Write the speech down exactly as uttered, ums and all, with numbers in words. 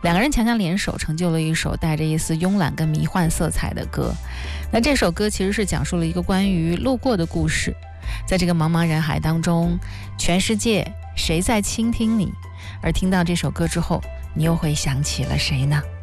两个人强强联手，成就了一首带着一丝慵懒跟迷幻色彩的歌。那这首歌其实是讲述了一个关于路过的故事，在这个茫茫人海当中，全世界谁在倾听你？而听到这首歌之后，你又会想起了谁呢？